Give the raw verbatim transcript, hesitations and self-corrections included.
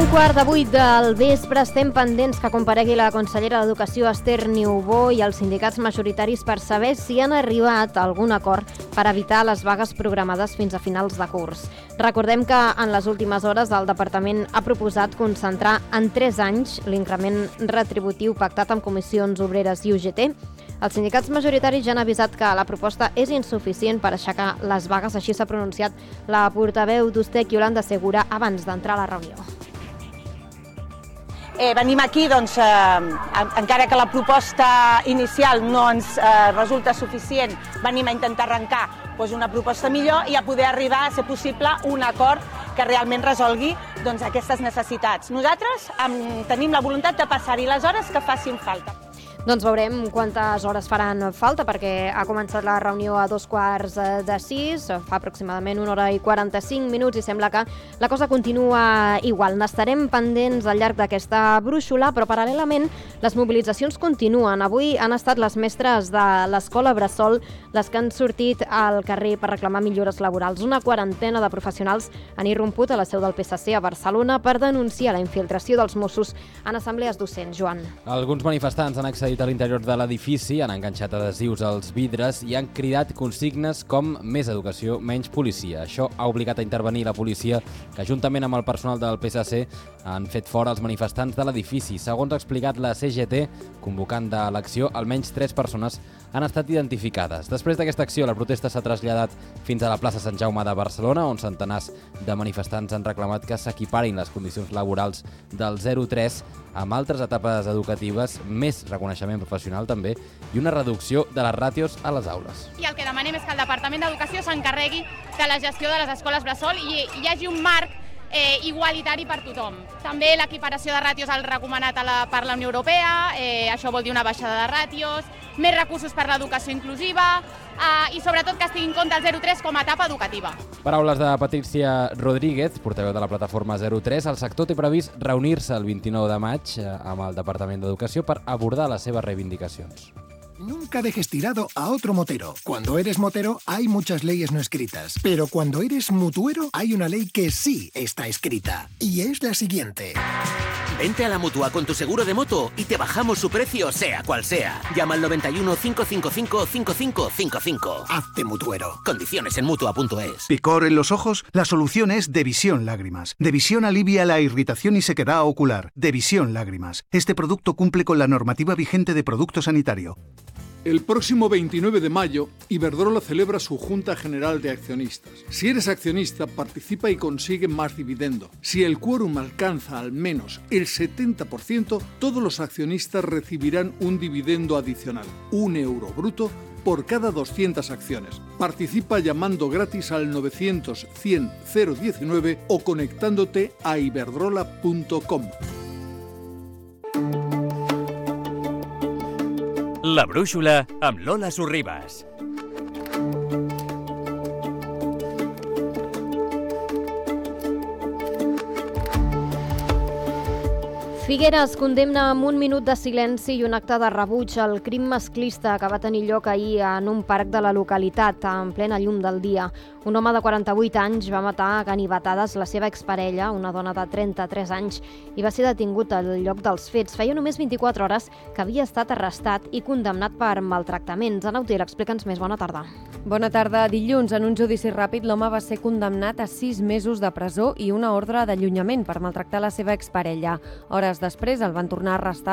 quart de vuit del vespre estem pendents que comparegui la consellera d'Educació Esther Niubó i els sindicats majoritaris per saber si han arribat a algun acord per evitar les vagues programades fins a finals de curs. Recordem que en les últimes hores el departament ha proposat concentrar en tres anys l'increment retributiu pactat amb comissions obreres i U G T. Els sindicats majoritaris ja han avisat que la proposta és insuficient per aixecar les vagues, així s'ha pronunciat la portaveu d'Ustec, Yolanda Segura, abans d'entrar a la reunió. Eh, venim aquí, doncs, eh, encara que la proposta inicial no ens eh, resulta suficient, venim a intentar arrencar doncs, una proposta millor i a poder arribar, a ser possible, un acord que realment resolgui doncs, aquestes necessitats. Nosaltres em, tenim la voluntat de passar-hi les hores que facin falta. Doncs veurem quantes hores faran falta, perquè ha començat la reunió a dos quarts de sis, fa aproximadament una hora i quaranta-cinc minuts i sembla que la cosa continua igual. N'estarem pendents al llarg d'aquesta brúixola, però paral·lelament les mobilitzacions continuen. Avui han estat les mestres de l'Escola Bressol les que han sortit al carrer per reclamar millores laborals. Una quarantena de professionals han irromput a la seu del P S C a Barcelona per denunciar la infiltració dels Mossos en assemblees docents. Joan. Alguns manifestants han accedit a l'interior de l'edifici, han enganxat adhesius als vidres i han cridat consignes com més educació, menys policia. Això ha obligat a intervenir la policia, que juntament amb el personal del P S C han fet fora els manifestants de l'edifici. Segons ha explicat la C G T, convocant de l'acció, almenys tres persones han estat identificades. Després d'aquesta acció, la protesta s'ha traslladat fins a la plaça Sant Jaume de Barcelona, on centenars de manifestants han reclamat que s'equiparin les condicions laborals del zero tres amb altres etapes educatives, més reconeixement professional també, i una reducció de les ràtios a les aules. I el que demanem és que el Departament d'Educació s'encarregui de la gestió de les escoles bressol i hi hagi un marc eh, igualitari per tothom. També l'equiparació de ràtios al recomanat a la, per la Unió Europea, eh, això vol dir una baixada de ràtios, més recursos per l'educació inclusiva eh, i sobretot que es tingui en compte el zero tres com a etapa educativa. Paraules de Patricia Rodríguez, portaveu de la plataforma zero tres. El sector té previst reunir-se el vint-i-nou de maig amb el Departament d'Educació per abordar les seves reivindicacions. Nunca dejes tirado a otro motero. Cuando eres motero hay muchas leyes no escritas, pero cuando eres mutuero hay una ley que sí está escrita, y es la siguiente. Vente a la Mutua con tu seguro de moto y te bajamos su precio sea cual sea. Llama al noventa y uno, cinco cinco cinco, cinco cinco cinco cinco. Hazte mutuero. Condiciones en mutua punto es. ¿Picor en los ojos? La solución es Devisión Lágrimas. Devisión alivia la irritación y sequedad ocular. Devisión Lágrimas. Este producto cumple con la normativa vigente de producto sanitario. El próximo veintinueve de mayo, Iberdrola celebra su Junta General de Accionistas. Si eres accionista, participa y consigue más dividendo. Si el quórum alcanza al menos el setenta por ciento, todos los accionistas recibirán un dividendo adicional, un euro bruto, por cada doscientas acciones. Participa llamando gratis al novecientos, cien, cero diecinueve o conectándote a iberdrola punto com. La brúixola amb Lola Sorribas. Figueres condemna amb un minut de silenci i un acte de rebuig al crim masclista que va tenir lloc ahir en un parc de la localitat, en plena llum del dia. Un home de quaranta-vuit anys va matar a ganivetades la seva exparella, una dona de trenta-tres anys, i va ser detingut al lloc dels fets. Feia només vint-i-quatre hores que havia estat arrestat i condemnat per maltractaments. Ana Utiel, explica'ns més. Bona tarda. Bona tarda. Dilluns, en un judici ràpid, l'home va ser condemnat a sis mesos de presó i una ordre d'allunyament per maltractar la seva exparella. Hores després el van tornar a arrestar